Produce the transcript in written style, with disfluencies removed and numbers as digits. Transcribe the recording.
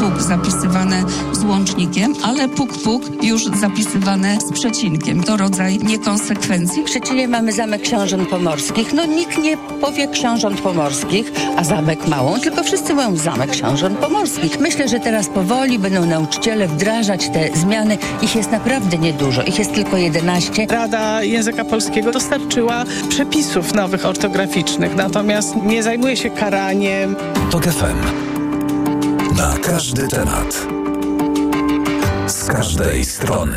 puk zapisywane z łącznikiem, ale puk już zapisywane z przecinkiem. To rodzaj niekonsekwencji. W Szczecinie mamy Zamek Książąt Pomorskich. Nikt nie powie Książąt Pomorskich, a Zamek Małą, tylko wszyscy mówią Zamek Książąt Pomorskich. Myślę, że teraz powoli będą nauczyciele wdrażać te zmiany. Ich jest naprawdę niedużo. Ich jest tylko 11. Rada Języka Polskiego dostarczyła przepisów nowych ortograficznych, natomiast nie zajmuje się karaniem. TOK FM. Na każdy temat. Z każdej strony.